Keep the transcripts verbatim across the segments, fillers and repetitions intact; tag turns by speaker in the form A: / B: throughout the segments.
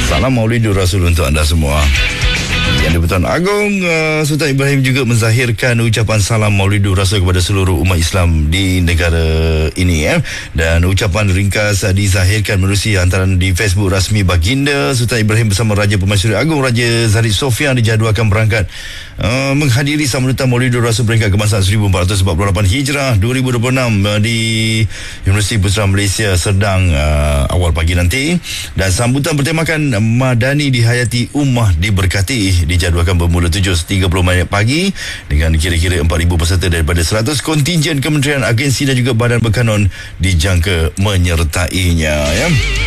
A: Salam Maulidur Rasul untuk anda semua. Yang di-Pertuan Agong uh, Sultan Ibrahim juga menzahirkan ucapan salam Maulidur Rasul kepada seluruh umat Islam di negara ini eh. Dan ucapan ringkas uh, dizahirkan menerusi hantaran di Facebook rasmi Baginda. Sultan Ibrahim bersama Raja Pemasyuri Agong Raja Zahid Sofian dijadualkan berangkat uh, menghadiri sambutan Maulidur Rasul peringkat kebangsaan seribu empat ratus empat puluh lapan Hijrah dua ribu dua puluh enam uh, di Universiti Pusra Malaysia Serdang uh, awal pagi nanti. Dan sambutan bertemakan Madani dihayati, Ummah diberkati dijadualkan bermula tujuh tiga puluh minit pagi dengan kira-kira empat ribu peserta daripada seratus kontingen kementerian, agensi dan juga badan berkanun dijangka menyertainya ya.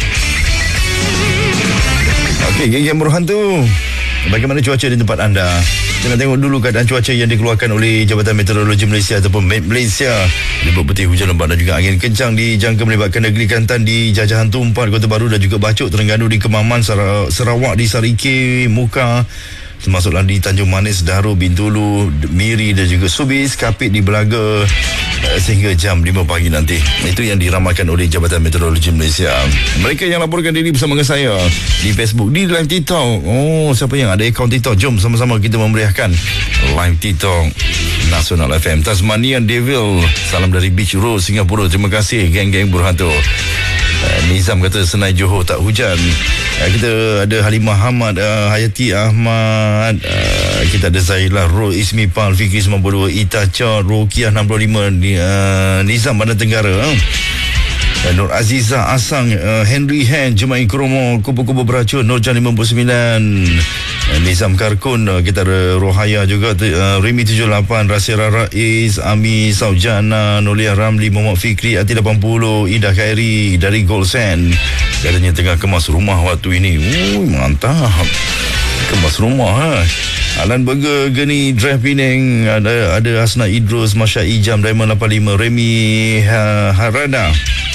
A: Okey, geng-geng berhantu, bagaimana cuaca di tempat anda? Kita tengok dulu keadaan cuaca yang dikeluarkan oleh Jabatan Meteorologi Malaysia ataupun Met Malaysia. Libur putih, hujan lebat dan juga angin kencang dijangka melibatkan negeri Kelantan di Jajahan Tumpat, Kota Baru dan juga Bacok, Terengganu di Kemaman, Sarawak di Sarike, Muka, termasuklah di Tanjung Manis, Daro, Bintulu, Miri dan juga Subis, Kapit di Belaga sehingga jam lima pagi nanti. Itu yang diramalkan oleh Jabatan Meteorologi Malaysia. Mereka yang laporkan diri bersama dengan saya di Facebook, di live TikTok. Oh, siapa yang ada akaun TikTok? Jom sama-sama kita memeriahkan live TikTok Nasional F M. Tasmania Devil, salam dari Beach Road, Singapura. Terima kasih geng-geng berhantu. Uh, Nizam kata Senai Johor tak hujan. Uh, kita ada Halimah Ahmad, uh, Hayati Ahmad, uh, kita ada Zailah Ro, Ismi Pal, Fikri sembilan puluh dua, Itacha, Rokiah enam puluh lima, uh, Nizam Bandar Tenggara, uh. Nur Aziza Asang, uh, Henry Hen, Jema'i Kromo, Kubu-Kubu Beracun, Nurjan lima puluh sembilan, uh, Nizam Karkun, uh, kita ada Rohaya juga, uh, Rimi tujuh puluh lapan, Rasira Rais, Ami Saujana, Nolia Ramli, Muhammad Fikri, Ati lapan puluh, Ida Khairi dari Golsen. Katanya tengah kemas rumah waktu ini. Uh, mantap. Kemas rumah ha. Alan Burger, Geni Drive Penang, ada ada Hasna Idrus, Masya Ijam, Diamond lapan puluh lima, Remy ha, Harada.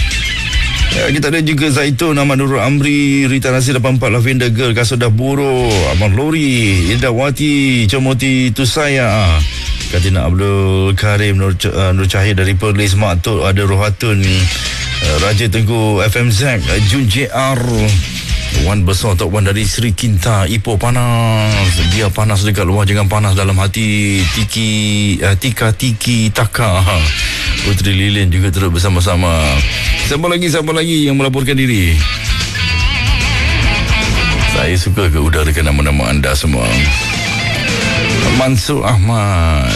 A: Ya, kita ada juga Zaitun, Ahmad Nurul Amri, Rita Nasir lapan puluh empat, Lavender Girl, Kasodah Buro, Abang Lori, Ida Wati, Comoti Tusaya, Katina Abdul Karim, Nur, uh, Nur Cahaya dari Perlis, Mak Tok, ada Rohatun, uh, Raja Tengku, F M Z, uh, Jun J R, Wan Besar Tok Wan dari Sri Kinta, Ipoh panas, dia panas dekat luar, jangan panas dalam hati. Tiki uh, Tika Tiki Taka, Putri Lilin juga terus bersama-sama. Siapa lagi, siapa lagi yang melaporkan diri? Saya suka ke udarakan nama-nama anda semua. Mansur Ahmad,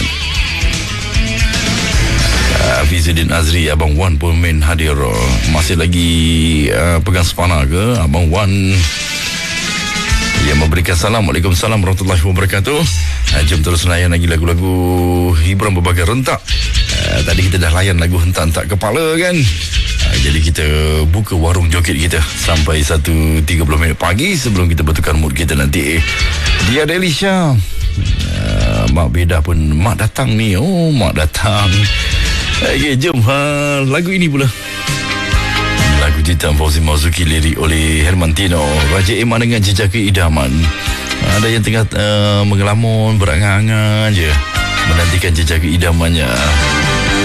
A: Fizuddin Azri, Abang Wan pun main hadir. Masih lagi uh, pegang sepana ke Abang Wan yang memberikan salam. Waalaikumsalam warahmatullahi wabarakatuh. uh, Jom terus layan lagi lagu-lagu hiburan berbagai rentak. uh, Tadi kita dah layan lagu hentak-hentak kepala kan. uh, Jadi kita buka warung joget kita sampai satu tiga puluh minit pagi sebelum kita bertukar mood kita nanti. Dia ada Elisha, uh, Mak Beda pun Mak datang ni. Oh, Mak datang. Okey, jom ha, lagu ini pula. Lagu Jitam Fauzi Marzuki, lirik oleh Hermantino, Raja Iman dengan Jejaka Idaman. Ada yang tengah uh, mengelamun, berangan-angan je menantikan jejaka idamannya.